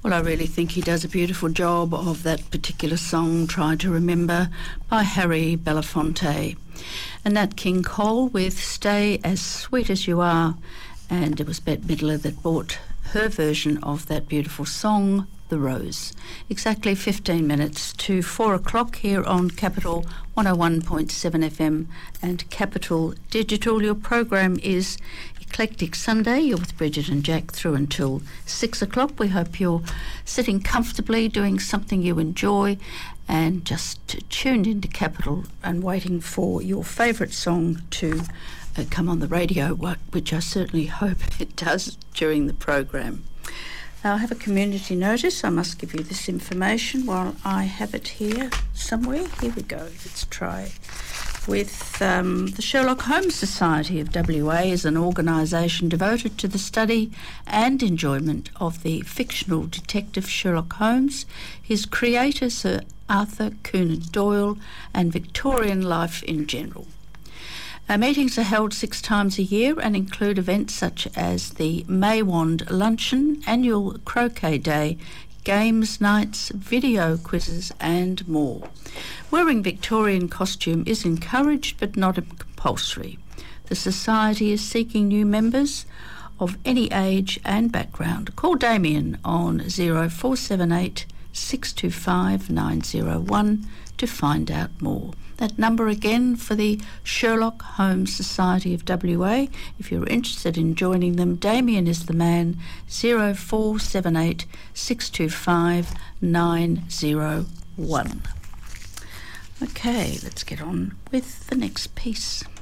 Well, I really think he does a beautiful job of that particular song, Try to Remember, by Harry Belafonte. And Nat King Cole with Stay As Sweet As You Are. And it was Bette Midler that brought her version of that beautiful song, The Rose. Exactly 15 minutes to 4 o'clock here on Capital 101.7 FM and Capital Digital. Your program is Eclectic Sunday. You're with Bridget and Jack through until 6 o'clock. We hope you're sitting comfortably, doing something you enjoy, and just tuned into Capital and waiting for your favourite song to come on the radio, which I certainly hope it does during the program. I have a community notice. I must give you this information while I have it here somewhere. Here we go. Let's try. With the Sherlock Holmes Society of WA is an organisation devoted to the study and enjoyment of the fictional detective Sherlock Holmes, his creator Sir Arthur Conan Doyle, and Victorian life in general. Our meetings are held 6 times a year and include events such as the Maywand Luncheon, annual Croquet Day, games nights, video quizzes and more. Wearing Victorian costume is encouraged but not compulsory. The Society is seeking new members of any age and background. Call Damien on 0478 625 901 to find out more. That number again for the Sherlock Holmes Society of WA. If you're interested in joining them, Damien is the man, 0478 625 901. Okay, let's get on with the next piece.